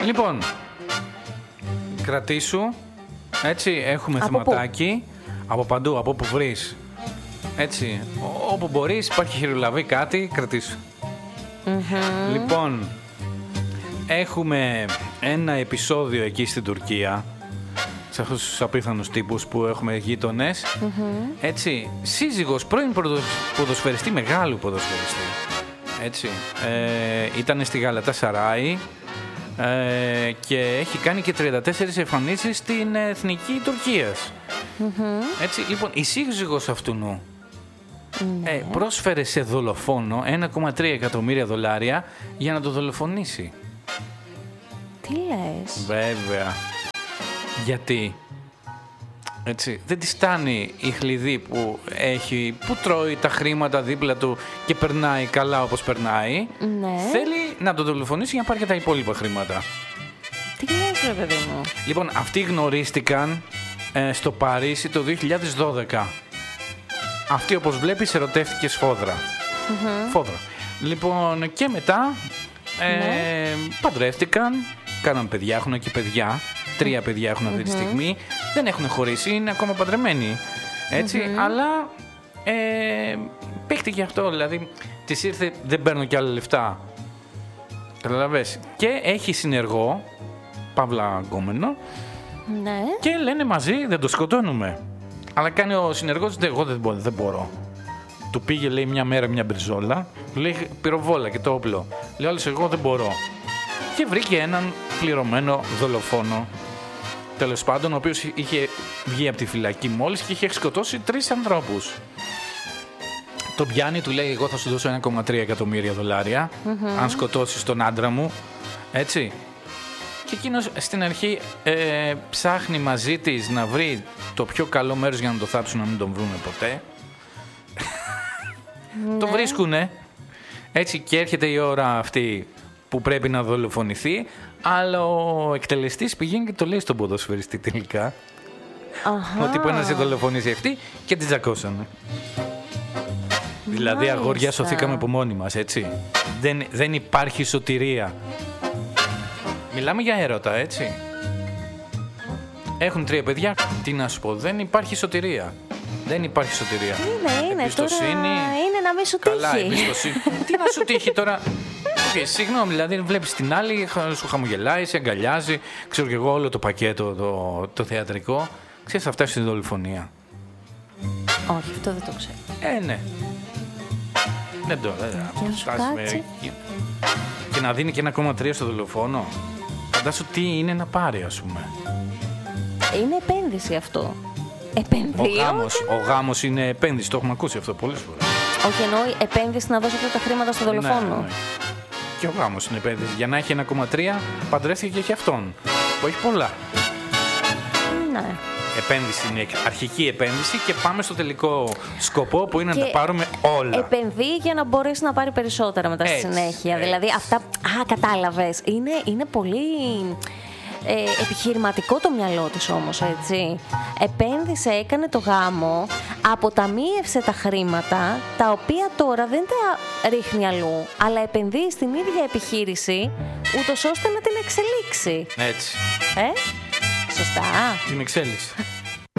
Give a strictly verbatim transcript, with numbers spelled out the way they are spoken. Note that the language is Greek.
Λοιπόν, κρατήσου. Έτσι, έχουμε από θεματάκι. Πού? Από παντού, από όπου βρεις. Έτσι, όπου μπορείς, υπάρχει χειρολαβή, κάτι, κρατήσου. Mm-hmm. Λοιπόν, έχουμε ένα επεισόδιο εκεί στην Τουρκία, σε αυτούς τους απίθανους τύπους που έχουμε γείτονες. Mm-hmm. Έτσι, σύζυγος πρώην ποδοσφαιριστή, μεγάλου ποδοσφαιριστή. Έτσι, ε, ήταν στη Γαλατασαράι ε, και έχει κάνει και τριάντα τέσσερις εμφανίσεις στην εθνική Τουρκίας. Mm-hmm. Έτσι, λοιπόν, η σύζυγος αυτού νου Ναι. ε, πρόσφερε σε δολοφόνο ένα κόμμα τρία εκατομμύρια δολάρια για να το δολοφονήσει. Τι λες? Βέβαια. Γιατί έτσι, δεν τη στάνει η χλειδί που έχει, που τρώει τα χρήματα δίπλα του και περνάει καλά όπως περνάει. Ναι. Θέλει να το δολοφονήσει για να πάρει και τα υπόλοιπα χρήματα. Τι λες ρε παιδί μου? Λοιπόν, αυτοί γνωρίστηκαν ε, στο Παρίσι το δύο χιλιάδες δώδεκα. Αυτή, όπως βλέπεις, ερωτεύτηκε σφόδρα. Mm-hmm. Φόδρα. Λοιπόν, και μετά ε, Ναι. παντρεύτηκαν, κάναν παιδιά, έχουν και παιδιά. Τρία παιδιά έχουν αυτή τη Mm-hmm. στιγμή. Δεν έχουν χωρίσει, είναι ακόμα παντρεμένοι. Έτσι, Mm-hmm. αλλά ε, παίχτηκε αυτό. Δηλαδή, της ήρθε, δεν παίρνω κι άλλα λεφτά. Καταλαβες. Και έχει συνεργό, παύλα γκόμενο, Ναι. και λένε μαζί, δεν το σκοτώνουμε. Αλλά κάνει ο συνεργός, εγώ δεν μπορώ, δεν μπορώ. Του πήγε, λέει, μια μέρα μια μπριζόλα, του λέει πυροβόλα και το όπλο. Λέει άλλος, εγώ δεν μπορώ. Και βρήκε έναν πληρωμένο δολοφόνο, τέλος πάντων, ο οποίος είχε βγει από τη φυλακή μόλις και είχε σκοτώσει τρεις ανθρώπους. Τον πιάνει, του λέει, εγώ θα σου δώσω ένα κόμμα τρία εκατομμύρια δολάρια, Mm-hmm. αν σκοτώσεις τον άντρα μου, έτσι. Και εκείνος στην αρχή ε, ψάχνει μαζί της να βρει το πιο καλό μέρος για να το θάψουν, να μην τον βρούνε ποτέ. Ναι. Το βρίσκουνε. Έτσι, και έρχεται η ώρα αυτή που πρέπει να δολοφονηθεί, αλλά ο εκτελεστής πηγαίνει και το λέει στον ποδοσφαιριστή τελικά. Αχα. Ότι πρέπει να σε δολοφονήσει αυτή, και την τζακώσανε. Δηλαδή, Μάλιστα. αγόρια, σωθήκαμε από μόνοι μας, έτσι. Δεν, δεν υπάρχει σωτηρία. Μιλάμε για έρωτα, έτσι. Έχουν τρία παιδιά. Τι να σου πω, δεν υπάρχει σωτηρία. Δεν υπάρχει σωτηρία. Είναι, είναι. Εμπιστοσύνη. Τώρα είναι να μην σου Καλά, τύχει. εμπιστοσύνη. Τι να σου τύχει τώρα. Okay, συγγνώμη, δηλαδή βλέπεις την άλλη, σου χαμογελάει, σε αγκαλιάζει. Ξέρω κι εγώ όλο το πακέτο, το, το θεατρικό. Ξέρεις, θα φτάσει στη δολοφονία. Όχι, αυτό δεν το ξέρω. Ε, ναι. Δεν το. Δεν Και να σου φτάσει με- κάτσει. και, και να δίνει και ένα κόμμα τρία στο δολοφόνο. Φαντάσου τι είναι να πάρει, ας πούμε. Είναι επένδυση αυτό. Ο Επενδύω. γάμος, ο γάμος είναι επένδυση, το έχουμε ακούσει αυτό πολλές φορές. Όχι, εννοεί επένδυση να δώσω αυτά τα χρήματα στο δολοφόνο. Ναι, ναι. Και ο γάμος είναι επένδυση. Για να έχει ένα κόμμα τρία παντρεύτηκε και αυτόν. Που έχει πολλά. Ναι. Επένδυση είναι αρχική επένδυση και πάμε στο τελικό σκοπό που είναι Και να τα πάρουμε όλα. Επενδύει για να μπορέσει να πάρει περισσότερα μετά στη Έτσι, συνέχεια. έτσι. Δηλαδή αυτά. Α, κατάλαβες. Είναι, είναι πολύ ε, επιχειρηματικό το μυαλό της όμως, έτσι. Επένδυσε, έκανε το γάμο, αποταμίευσε τα χρήματα, τα οποία τώρα δεν τα ρίχνει αλλού, αλλά επενδύει στην ίδια επιχείρηση, ούτως ώστε να την εξελίξει. Έτσι. Ε, σωστά. Την εξέλιξη.